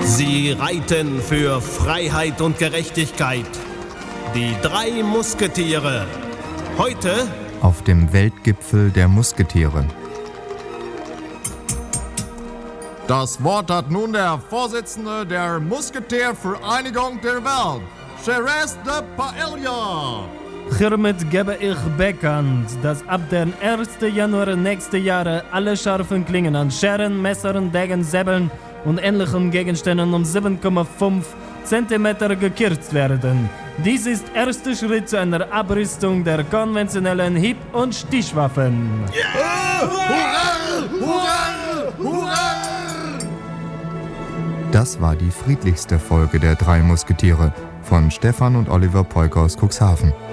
Sie reiten für Freiheit und Gerechtigkeit. Die 3 Musketiere. Heute auf dem Weltgipfel der Musketiere. Das Wort hat nun der Vorsitzende der Musketiervereinigung der Welt, Jerez de Paella. Hiermit gebe ich bekannt, dass ab dem 1. Januar nächsten Jahres alle scharfen Klingen an Scheren, Messern, Degen, Säbeln und ähnlichen Gegenständen um 7,5 cm gekürzt werden. Dies ist erster Schritt zu einer Abrüstung der konventionellen Hieb- und Stichwaffen. Yeah! Hurra! Hurra! Hurra! Das war die friedlichste Folge der 3 Musketiere von Stefan und Oliver Peuker aus Cuxhaven.